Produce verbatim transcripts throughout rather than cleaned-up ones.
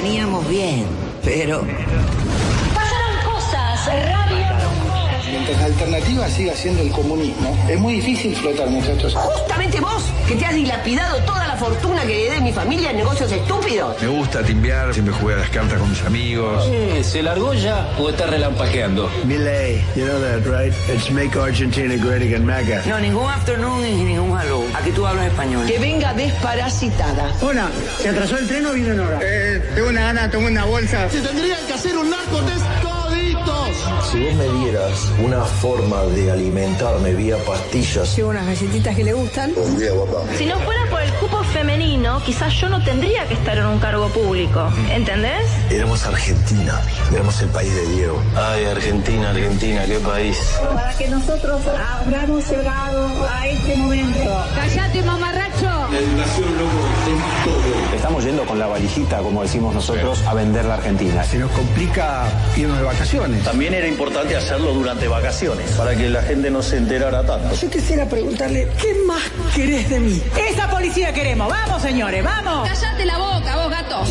veníamos bien, pero... Pasaron cosas, rabia. Mientras la alternativa siga siendo el comunismo, es muy difícil flotar, muchachos. Justamente vos, que te has dilapidado toda la fortuna que heredé de mi familia en negocios estúpidos. Me gusta timbear, siempre jugué a las cartas con mis amigos. Eh, ¿Se largó ya o está relampaqueando? Milei, you know that, right? It's make Argentina great again, MAGA. No, ningún afternoon y ningún hello. Aquí tú hablas español. Que venga desparasitada. Hola, ¿se atrasó el tren o vino en hora? Eh, tengo una gana, tengo una bolsa. Se tendrían que hacer un narcotest toditos. Si vos me dieras una forma de alimentarme vía pastillas. Llevo unas galletitas que le gustan. Buen día, papá. Si no fuera por el cupo femenino, quizás yo no tendría que estar en un cargo público. ¿Entendés? Éramos Argentina, éramos el país de Diego. Ay, Argentina, Argentina, qué país. Para que nosotros habramos llegado a este momento. ¡Cállate, mamarracho! La educación, loco, es todo. Estamos yendo con la valijita, como decimos nosotros, a vender la Argentina. Se nos complica irnos de vacaciones. También era importante hacerlo durante vacaciones, para que la gente no se enterara tanto. Yo quisiera preguntarle, ¿qué más querés de mí? ¡Esa policía queremos! ¡Vamos, señores, vamos! ¡Cállate la boca, vos, gato!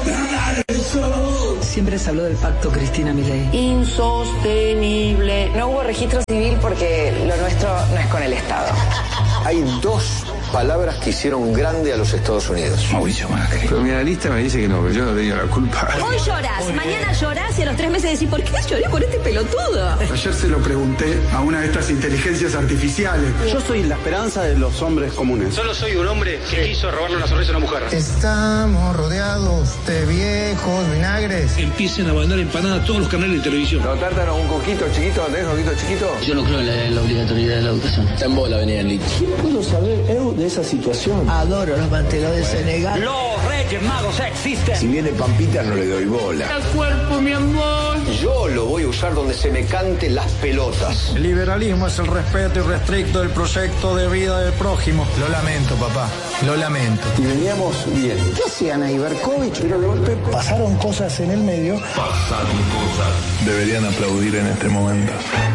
Siempre se habló del pacto Cristina Milei. Insostenible. No hubo registro civil porque lo nuestro no es con el Estado. Hay dos palabras que hicieron grande a los Estados Unidos. Mauricio Macri. Pero mi analista me dice que no, que yo no tenía la culpa. Hoy llorás, mañana llorás y a los tres meses decís, ¿por qué lloré por este pelotudo? Ayer se lo pregunté a una de estas inteligencias artificiales. Yo soy la esperanza de los hombres comunes. Solo soy un hombre que quiso robarle una sonrisa a una mujer. Estamos rodeados de viejos vinagres. Empiecen a mandar empanadas a todos los canales de televisión. ¿No tártaro un coquito chiquito? ¿Tenés un coquito chiquito? Yo no creo en la, en la obligatoriedad de la educación. Está en vos la avenida en Lito. ¿Qué puedo saber eu de esa situación? Adoro los mantelos de Senegal. Los Reyes Magos existen. Si viene Pampita no le doy bola. El cuerpo, mi amor. Yo lo voy a usar donde se me cante las pelotas. El liberalismo es el respeto irrestricto del proyecto de vida del prójimo. Lo lamento, papá. Lo lamento. Y veníamos bien. ¿Qué hacían ahí, Berkovich? Pero de golpe pasaron cosas en el medio. Pasaron cosas. Deberían aplaudir en este momento.